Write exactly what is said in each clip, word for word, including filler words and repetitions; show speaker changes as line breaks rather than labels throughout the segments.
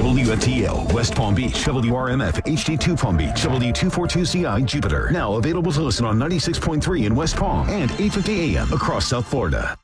W F T L, West Palm Beach, W R M F, H D two Palm Beach, W two forty-two C I, Jupiter. Now available to listen on ninety-six point three in West Palm and eight fifty A M across South Florida.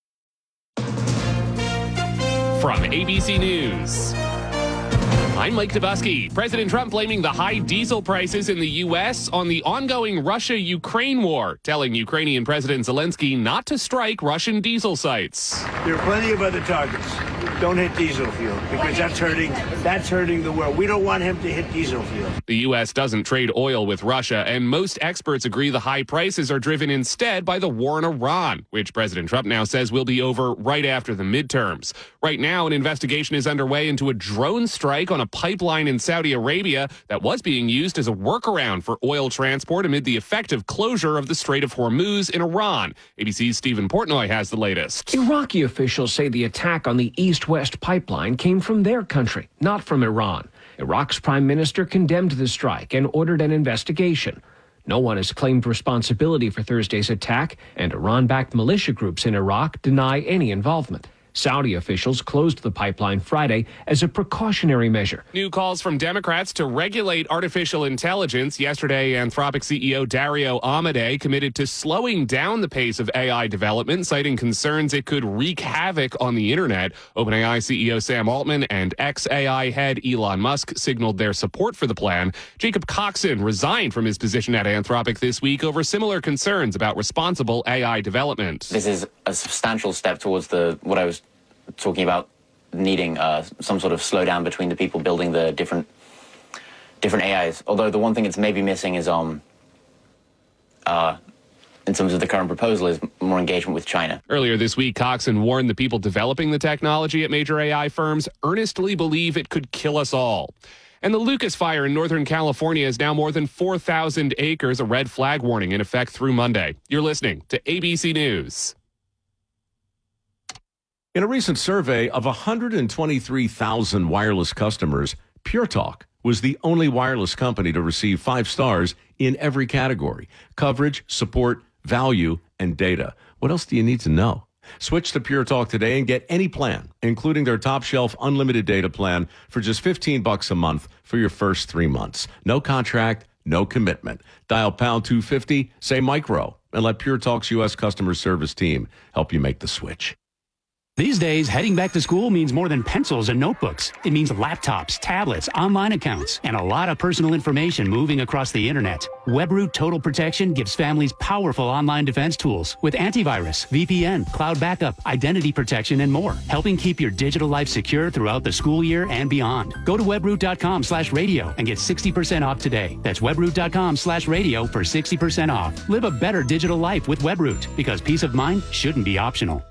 From A B C News, I'm Mike Dubusky. President Trump blaming the high diesel prices in the U S on the ongoing Russia-Ukraine war, telling Ukrainian President Zelensky not to strike Russian diesel sites.
There are plenty of other targets. Don't hit diesel fuel because that's hurting. That's hurting the world. We don't want him to hit diesel fuel.
The U S doesn't trade oil with Russia, and most experts agree the high prices are driven instead by the war in Iran, which President Trump now says will be over right after the midterms. Right now, an investigation is underway into a drone strike on a pipeline in Saudi Arabia that was being used as a workaround for oil transport amid the effective closure of the Strait of Hormuz in Iran. A B C's Stephen Portnoy has the latest.
Iraqi officials say the attack on the east-west pipeline came from their country, not from Iran. Iraq's prime minister condemned the strike and ordered an investigation. No one has claimed responsibility for Thursday's attack, and Iran-backed militia groups in Iraq deny any involvement. Saudi officials closed the pipeline Friday as a precautionary measure.
New calls from Democrats to regulate artificial intelligence. Yesterday, Anthropic C E O Dario Amodei committed to slowing down the pace of A I development, citing concerns it could wreak havoc on the internet. OpenAI C E O Sam Altman and ex-A I head Elon Musk signaled their support for the plan. Jacob Coxon resigned from his position at Anthropic this week over similar concerns about responsible A I development.
This is a substantial step towards the what I was talking about needing uh, some sort of slowdown between the people building the different different A Is. Although the one thing it's maybe missing is, um, uh, in terms of the current proposal, is more engagement with China.
Earlier this week, Coxon warned the people developing the technology at major A I firms earnestly believe it could kill us all. And the Lucas Fire in Northern California is now more than four thousand acres, a red flag warning in effect through Monday. You're listening to A B C News.
In a recent survey of one hundred twenty-three thousand wireless customers, Pure Talk was the only wireless company to receive five stars in every category: coverage, support, value, and data. What else do you need to know? Switch to Pure Talk today and get any plan, including their top shelf unlimited data plan, for just fifteen bucks a month for your first three months. No contract, no commitment. Dial pound two fifty, say micro, and let Pure Talk's U S customer service team help you make the switch.
These days, heading back to school means more than pencils and notebooks. It means laptops, tablets, online accounts, and a lot of personal information moving across the internet. WebRoot Total Protection gives families powerful online defense tools with antivirus, V P N, cloud backup, identity protection, and more, helping keep your digital life secure throughout the school year and beyond. Go to webroot.com slash radio and get sixty percent off today. That's webroot.com slash radio for sixty percent off. Live a better digital life with WebRoot, because peace of mind shouldn't be optional.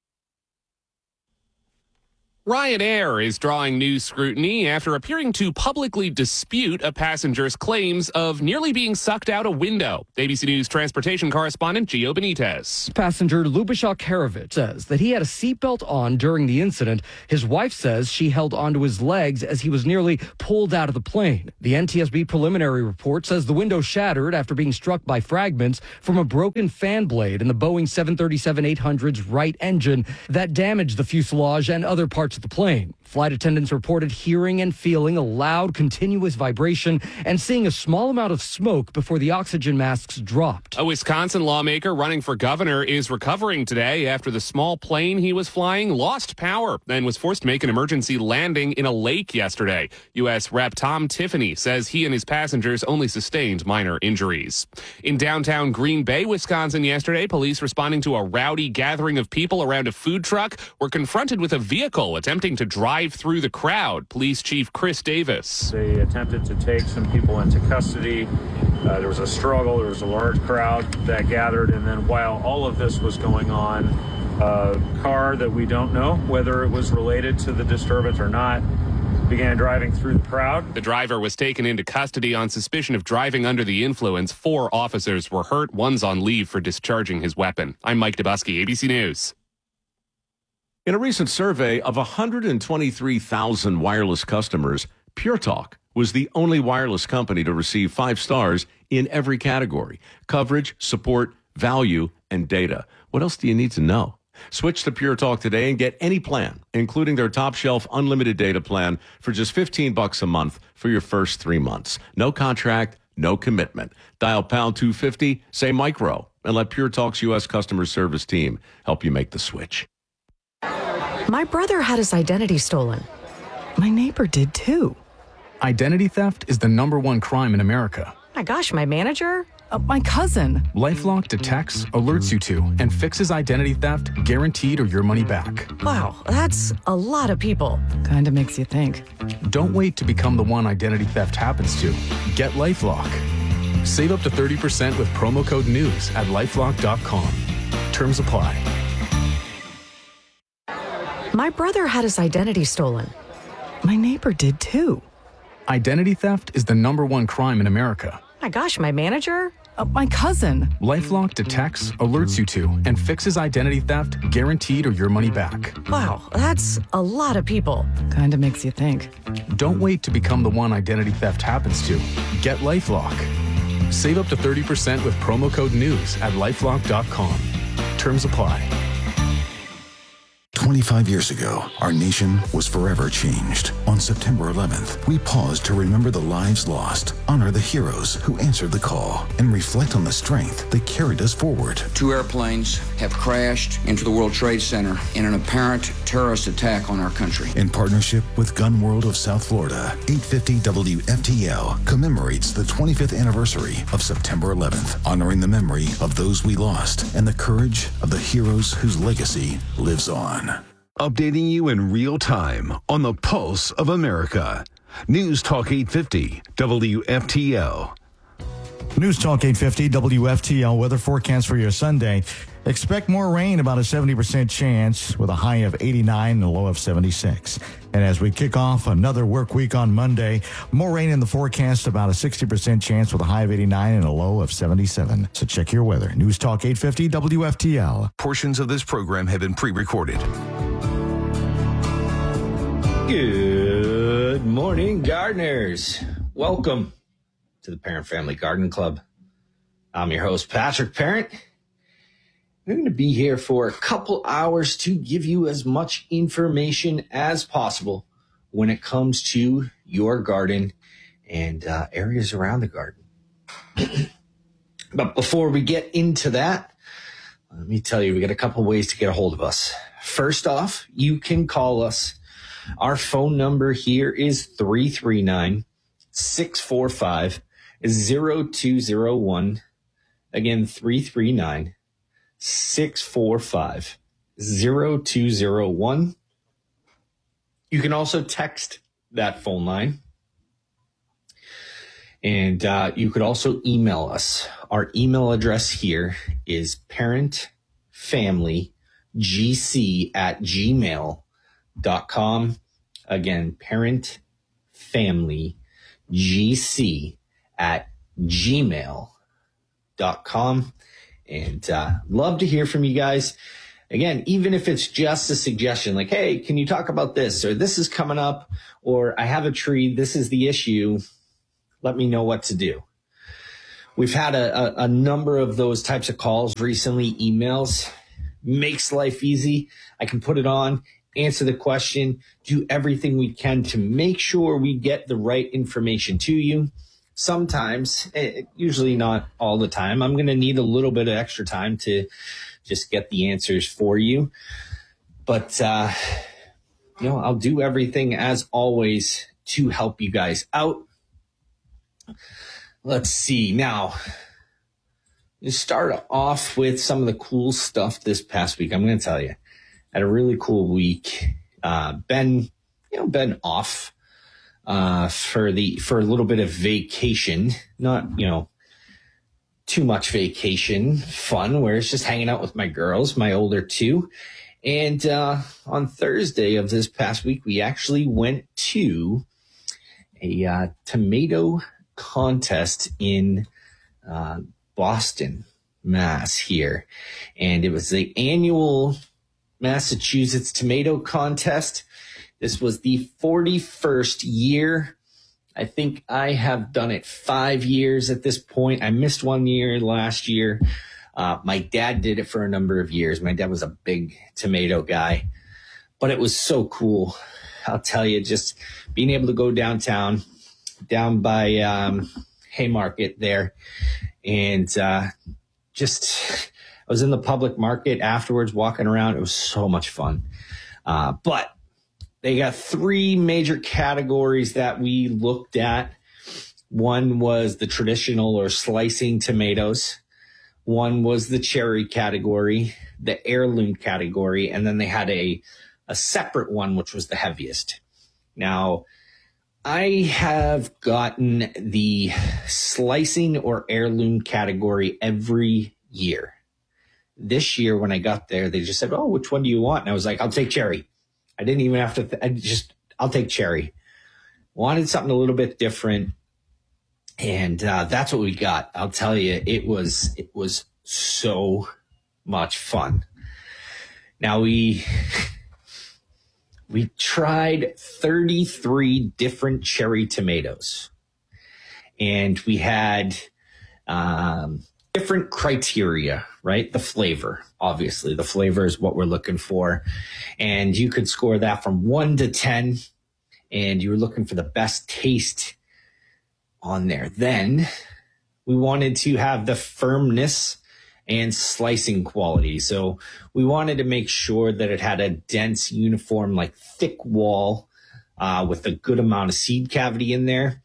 Ryanair is drawing new scrutiny after appearing to publicly dispute a passenger's claims of nearly being sucked out a window. A B C News transportation correspondent Gio Benitez.
Passenger Lubashak Karavich says that he had a seatbelt on during the incident. His wife says she held onto his legs as he was nearly pulled out of the plane. The N T S B preliminary report says the window shattered after being struck by fragments from a broken fan blade in the Boeing seven thirty-seven eight hundred's right engine that damaged the fuselage and other parts of the plane. Flight attendants reported hearing and feeling a loud, continuous vibration and seeing a small amount of smoke before the oxygen masks dropped.
A Wisconsin lawmaker running for governor is recovering today after the small plane he was flying lost power and was forced to make an emergency landing in a lake yesterday. U S Representative Tom Tiffany says he and his passengers only sustained minor injuries. In downtown Green Bay, Wisconsin yesterday, police responding to a rowdy gathering of people around a food truck were confronted with a vehicle attempting to drive through the crowd. Police Chief Chris Davis.
They attempted to take some people into custody. Uh, there was a struggle. There was a large crowd that gathered. And then while all of this was going on, a car that we don't know whether it was related to the disturbance or not began driving through the crowd.
The driver was taken into custody on suspicion of driving under the influence. Four officers were hurt. One's on leave for discharging his weapon. I'm Mike Dubusky, A B C News.
In a recent survey of one hundred twenty-three thousand wireless customers, Pure Talk was the only wireless company to receive five stars in every category: coverage, support, value, and data. What else do you need to know? Switch to Pure Talk today and get any plan, including their top shelf unlimited data plan for just fifteen bucks a month for your first three months. No contract, no commitment. Dial pound two fifty, say micro, and let Pure Talk's U S customer service team help you make the switch.
My brother had his identity stolen. My neighbor did too.
Identity theft is the number one crime in America.
My gosh, my manager?
Uh, my cousin. LifeLock detects, alerts you to, and fixes identity theft guaranteed or your money back.
Wow, that's a lot of people.
Kinda makes you think. Don't wait to become the one identity theft happens to. Get LifeLock. Save up to thirty percent with promo code NEWS at lifelock dot com. Terms apply.
My brother had his identity stolen. My neighbor did too.
Identity theft is the number one crime in America.
My gosh, my manager?
Uh, my cousin. LifeLock detects, alerts you to, and fixes identity theft guaranteed or your money back.
Wow, that's a lot of people.
Kinda makes you think. Don't wait to become the one identity theft happens to. Get LifeLock. Save up to thirty percent with promo code NEWS at lifelock dot com. Terms apply.
twenty-five years ago, our nation was forever changed. On September eleventh, we paused to remember the lives lost, honor the heroes who answered the call, and reflect on the strength that carried us forward.
Two airplanes have crashed into the World Trade Center in an apparent terrorist attack on our country.
In partnership with Gun World of South Florida, eight fifty W F T L commemorates the twenty-fifth anniversary of September eleventh, honoring the memory of those we lost and the courage of the heroes whose legacy lives on. Updating you in real time on the pulse of America. News Talk eight fifty W F T L.
News Talk eight fifty W F T L weather forecast for your Sunday. Expect more rain, about a seventy percent chance, with a high of eighty-nine and a low of seventy-six. And as we kick off another work week on Monday, more rain in the forecast, about a sixty percent chance with a high of eighty-nine and a low of seventy-seven. So check your weather. News Talk eight fifty W F T L.
Portions of this program have been pre-recorded.
Good morning, gardeners. Welcome to the Parent Family Garden Club. I'm your host, Patrick Parent. We're going to be here for a couple hours to give you as much information as possible when it comes to your garden and uh, areas around the garden. But before we get into that, let me tell you, we got a couple ways to get a hold of us. First off, you can call us. Our phone number here is three three nine, six four five, zero two zero one. Again, three three nine, six four five, zero two zero one. You can also text that phone line. And uh, you could also email us. Our email address here is parentfamilygc at gmail dot com. Again, parentfamilygc at gmail dot com. And uh, love to hear from you guys. Again, even if it's just a suggestion, like, hey, can you talk about this? Or this is coming up, or I have a tree, this is the issue. Let me know what to do. We've had a, a, a number of those types of calls recently, emails. Makes life easy. I can put it on, answer the question, do everything we can to make sure we get the right information to you. Sometimes, usually not all the time, I'm going to need a little bit of extra time to just get the answers for you. But, uh, you know, I'll do everything as always to help you guys out. Let's see. Now, to start off with some of the cool stuff this past week, I'm going to tell you, I had a really cool week. Uh, been, you know, been off uh, for the for a little bit of vacation. Not, you know, too much vacation fun, where it's just hanging out with my girls, my older two. And uh, on Thursday of this past week, we actually went to a uh, tomato contest in uh, Boston, Mass here. And it was the annual Massachusetts Tomato Contest. This was the forty-first year. I think I have done it five years at this point. I missed one year last year. Uh, my dad did it for a number of years. My dad was a big tomato guy, but it was so cool. I'll tell you, just being able to go downtown, down by um, Haymarket there, and uh, just I was in the public market afterwards, walking around. It was so much fun. Uh, but they got three major categories that we looked at. One was the traditional or slicing tomatoes. One was the cherry category, the heirloom category, and then they had a, a separate one, which was the heaviest. Now, I have gotten the slicing or heirloom category every year. This year, when I got there, they just said, oh, which one do you want? And I was like, I'll take cherry. I didn't even have to, th- I just, I'll take cherry. Wanted something a little bit different. And uh, that's what we got. I'll tell you, it was, it was so much fun. Now we, we tried thirty-three different cherry tomatoes, and we had, um, different criteria, right? The flavor, obviously. The flavor is what we're looking for. And you could score that from one to ten, and you were looking for the best taste on there. Then we wanted to have the firmness and slicing quality. So we wanted to make sure that it had a dense, uniform, like thick wall uh, with a good amount of seed cavity in there.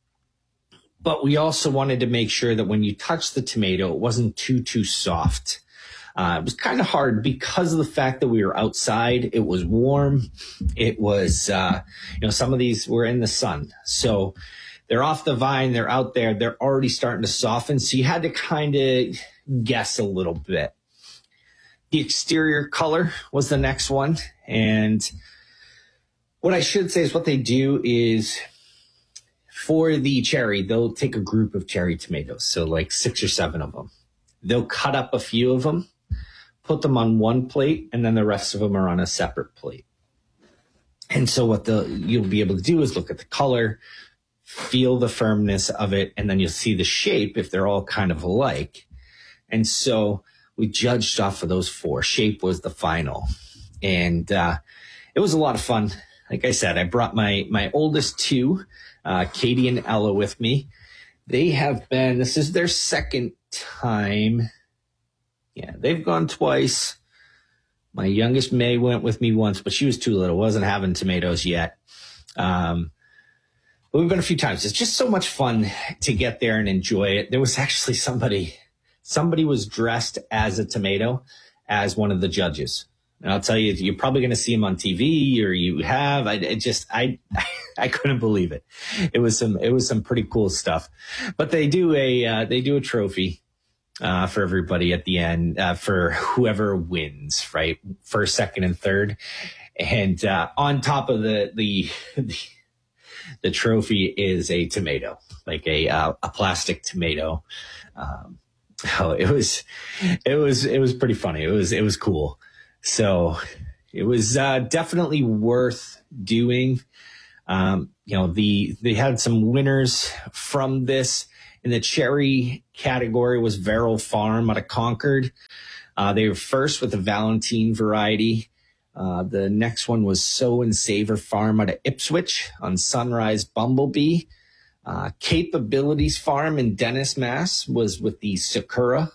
But we also wanted to make sure that when you touch the tomato, it wasn't too, too soft. Uh, it was kind of hard because of the fact that we were outside. It was warm. It was, uh, you know, some of these were in the sun. So they're off the vine. They're out there. They're already starting to soften. So you had to kind of guess a little bit. The exterior color was the next one. And what I should say is what they do is, for the cherry, they'll take a group of cherry tomatoes, so like six or seven of them. They'll cut up a few of them, put them on one plate, and then the rest of them are on a separate plate. And so what the you'll be able to do is look at the color, feel the firmness of it, and then you'll see the shape if they're all kind of alike. And so we judged off of those four. Shape was the final. And uh, it was a lot of fun. Like I said, I brought my my oldest two, Uh, Katie and Ella, with me. They have been, this is their second time. Yeah, they've gone twice. My youngest May went with me once, but she was too little, wasn't having tomatoes yet. Um, but we've been a few times. It's just so much fun to get there and enjoy it. There was actually somebody, somebody was dressed as a tomato as one of the judges. And I'll tell you, you're probably going to see him on T V, or you have. I it just, I, I couldn't believe it. It was some, it was some pretty cool stuff. But they do a, uh, they do a trophy uh, for everybody at the end uh, for whoever wins, right? First, second, and third. And uh, on top of the the the, the trophy is a tomato, like a uh, a plastic tomato. Um, oh, it was, it was, it was pretty funny. It was, it was cool. So it was uh, definitely worth doing. Um, you know, the they had some winners from this. In the cherry category was Verrill Farm out of Concord. Uh, they were first with the Valentine variety. Uh, the next one was Sow and Savor Farm out of Ipswich on Sunrise Bumblebee. Uh, Capabilities Farm in Dennis, Mass was with the Sakura.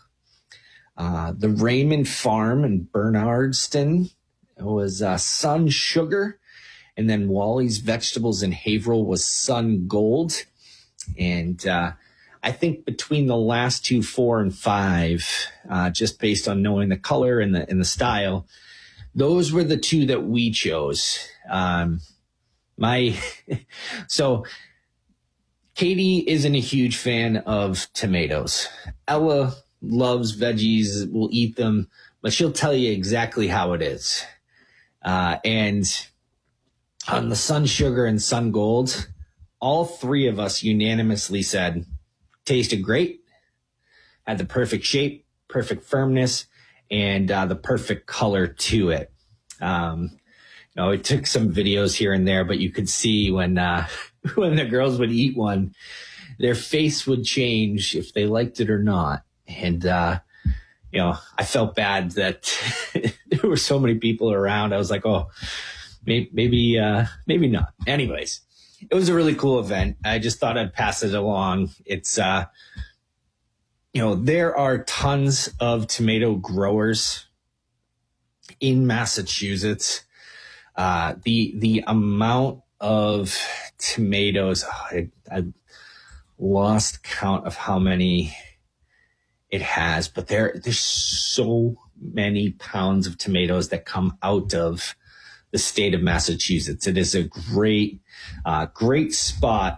Uh, the Raymond Farm in Bernardston was uh, Sun Sugar. And then Wally's Vegetables in Haverhill was Sun Gold. And uh, I think between the last two, four and five, uh, just based on knowing the color and the and the style, those were the two that we chose. Um, my so Katie isn't a huge fan of tomatoes. Ella loves veggies, will eat them, but she'll tell you exactly how it is. Uh, and on the Sun Sugar and Sun Gold, all three of us unanimously said, tasted great, had the perfect shape, perfect firmness, and uh, the perfect color to it. Um, you know, it took some videos here and there, but you could see when uh, when the girls would eat one, their face would change if they liked it or not. And, uh, you know, I felt bad that there were so many people around. I was like, oh, maybe, maybe, uh, maybe not. Anyways, it was a really cool event. I just thought I'd pass it along. It's, uh, you know, there are tons of tomato growers in Massachusetts. Uh, the, the amount of tomatoes, oh, I, I lost count of how many it has, but there, there's so many pounds of tomatoes that come out of the state of Massachusetts. It is a great, uh, great spot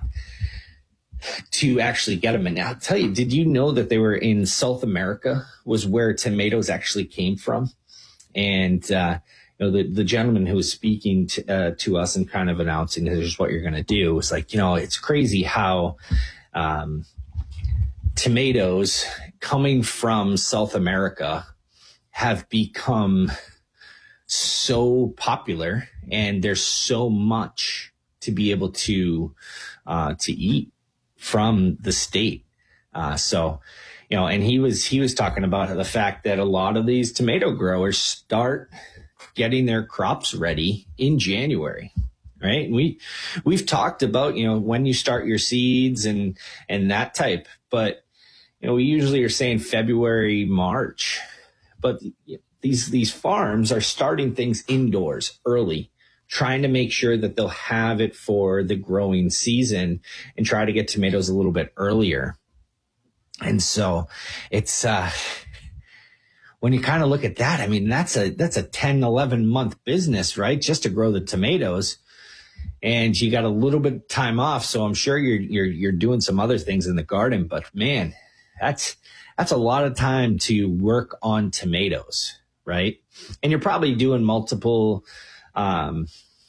to actually get them. And I'll tell you, did you know that they were in South America was where tomatoes actually came from? And, uh, you know, the, the gentleman who was speaking to, uh, to us and kind of announcing here's what you're going to do was like, you know, it's crazy how, um, tomatoes coming from South America have become so popular, and there's so much to be able to uh, to eat from the state. Uh, so, you know, and he was he was talking about the fact that a lot of these tomato growers start getting their crops ready in January. Right. And we we've talked about, you know, when you start your seeds and and that type. But, you know, we usually are saying February, March. But these these farms are starting things indoors early, trying to make sure that they'll have it for the growing season and try to get tomatoes a little bit earlier. And so it's uh, when you kind of look at that, I mean, that's a that's a ten, eleven month business, right? Just to grow the tomatoes. And you got a little bit of time off. So I'm sure you're you're you're doing some other things in the garden. But man, that's that's a lot of time to work on tomatoes. Right. And you're probably doing multiple um,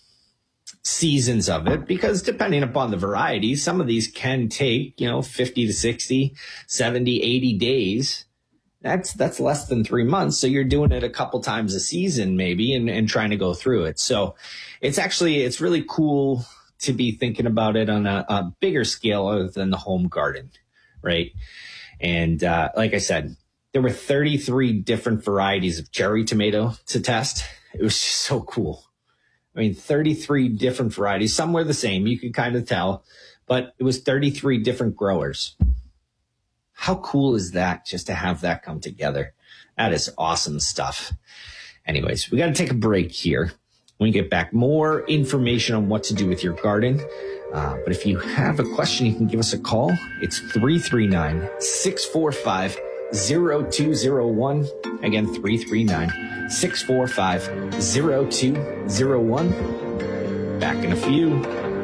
seasons of it, because depending upon the variety, some of these can take, you know, fifty to sixty, seventy, eighty days. That's that's less than three months. So you're doing it a couple times a season, maybe, and, and trying to go through it. So it's actually it's really cool to be thinking about it on a, a bigger scale other than the home garden. Right. And uh, like I said, there were thirty-three different varieties of cherry tomato to test. It was just so cool. I mean, thirty-three different varieties. Some were the same. You could kind of tell, but it was thirty-three different growers. How cool is that, just to have that come together? That is awesome stuff. Anyways, we got to take a break here. When we get back, more information on what to do with your garden. Uh, but if you have a question, you can give us a call. It's three three nine, six four five, zero two zero one. Again, three three nine, six four five, zero two zero one. Back in a few.